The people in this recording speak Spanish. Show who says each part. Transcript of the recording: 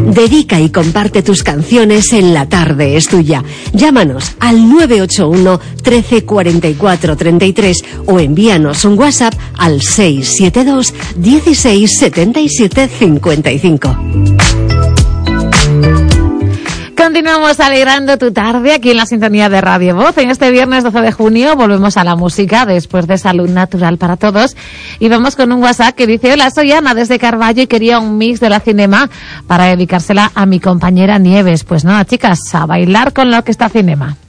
Speaker 1: Dedica y comparte tus canciones en La Tarde es Tuya. Llámanos al 981 13 44 33 o envíanos un WhatsApp al 672 16 77 55.
Speaker 2: Continuamos alegrando tu tarde aquí en la sintonía de Radio Voz. En este viernes 12 de junio volvemos a la música después de Salud Natural para Todos. Y vamos con un WhatsApp que dice: hola, soy Ana desde Carballo y quería un mix de La Cinema para dedicársela a mi compañera Nieves. Pues nada, chicas, a bailar con lo que está Cinema.